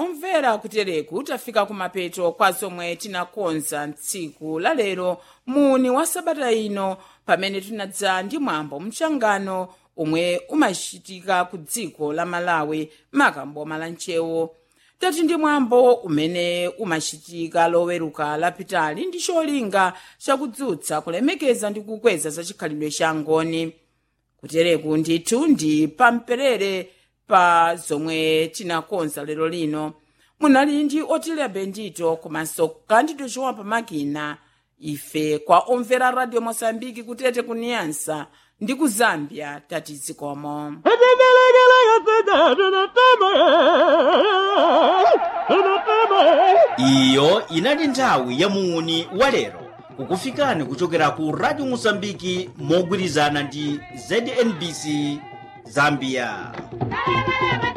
omvera kutereku tafika kumapeto kwa zomwe tinakonza tsiku la lero muni wa sabata ino pamene tinadza ndi mwambo mchangano omwe umachitika ku dziko la Malawi makamboma la Nchewo. Tati ndi mwambo umene umachitika loweruka lapitali ndi cholinga chakudzutsa kulemekeza ndi kukweza za chikhalidwe cha ngoni. Kutereku ndithu ndi pamperere pa zomwe tinakonza lero lino. Munali ndi Otilia Bendito komanso Candido João pamakina. Ife kwa omvera Radio Mosambiki kutete kuniyansa ndi ku Zambia tati zikomo. Iyo inali nthawi ya muuni wa lero kukufikani kuchokera ku Radio Mosambiki mogwirizana ndi ZNBC Zambia.